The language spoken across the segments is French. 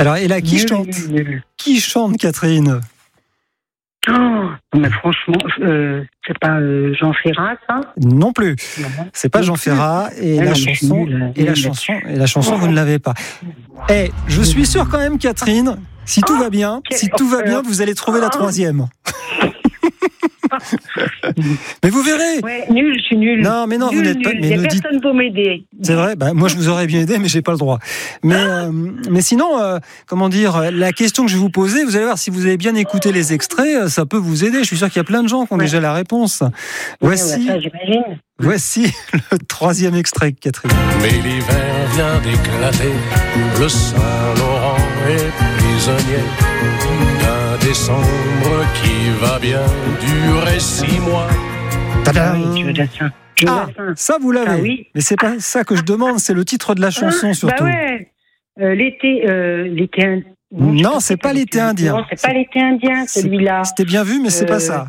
Alors, et là, qui chante ? Qui chante, Catherine ? Oh, mais franchement, c'est pas Jean Ferrat, ça ? Non plus. Non. C'est pas Jean Ferrat et la chanson, vous ne l'avez pas. Je suis sûr quand même, Catherine, si tout va bien, vous allez trouver la troisième. Mais vous verrez. Ouais, nul, je suis nul. Non, mais non, nul, vous n'êtes pas. Mais il n'y a personne pour m'aider. C'est vrai. Moi, je vous aurais bien aidé, mais j'ai pas le droit. Mais sinon, comment dire, la question que je vais vous poser, vous allez voir, si vous avez bien écouté les extraits, ça peut vous aider. Je suis sûr qu'il y a plein de gens qui ont déjà la réponse. Voici. Ça, j'imagine. Voici le troisième extrait, Catherine. Mais l'hiver vient d'éclater, le Saint-Laurent est prisonnier d'un décembre qui va bien durer 6 mois. Tadam ! Ça vous l'avez. Ah, oui. Mais c'est pas ça que je demande, c'est le titre de la chanson surtout. Bah ouais. L'été indien. Non, c'est pas l'été indien. Non, c'est pas l'été indien, celui-là. C'était bien vu, mais c'est pas ça.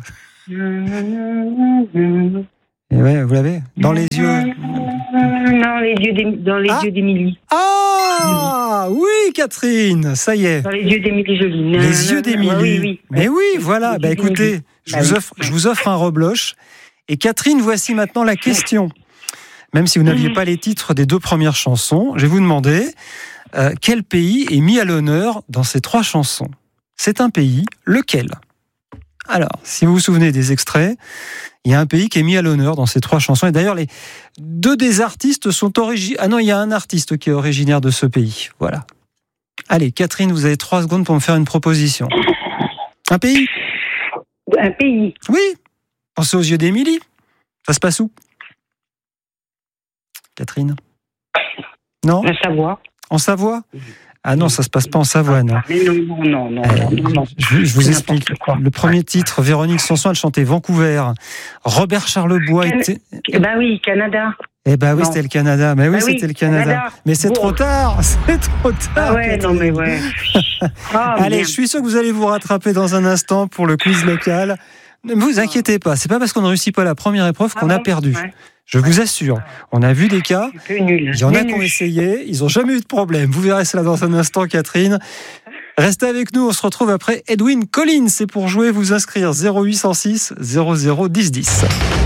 Et ouais, vous l'avez dans les yeux. Non, dans les yeux d'Émilie. Ah oui, Catherine, ça y est. Dans les yeux d'Émilie Joly. Les yeux d'Émilie. Oui. Mais oui, voilà. Écoutez, je vous offre un rebloche. Et Catherine, voici maintenant la question. Même si vous n'aviez pas les titres des 2 premières chansons, je vais vous demander quel pays est mis à l'honneur dans ces 3 chansons. C'est un pays, lequel ? Alors, si vous vous souvenez des extraits, il y a un pays qui est mis à l'honneur dans ces 3 chansons. Et d'ailleurs, les 2 des artistes sont originaires. Ah non, il y a un artiste qui est originaire de ce pays. Voilà. Allez, Catherine, vous avez 3 secondes pour me faire une proposition. Un pays ? Un pays. Oui. Pensez aux yeux d'Émilie. Ça se passe où ? Catherine ? Non ? La Savoie. En Savoie ? Ah non, ça se passe pas en Savoie, non. Non. Je vous explique. Le premier titre, Véronique Sanson, elle chantait Vancouver. Robert Charlebois était... oui, Canada. Oui, c'était le Canada. Mais oui, c'était le Canada. Mais c'est trop tard. C'est trop tard. Ah ouais, non mais ouais. Allez, je suis sûr que vous allez vous rattraper dans un instant pour le quiz local. Ne vous inquiétez pas, c'est pas parce qu'on ne réussit pas la première épreuve qu'on a perdu. Ouais. Je vous assure, on a vu des cas, il y en a qui ont essayé, ils n'ont jamais eu de problème. Vous verrez cela dans un instant, Catherine. Restez avec nous, on se retrouve après Edwyn Collins. C'est pour jouer, vous inscrire 0806 00 10 10.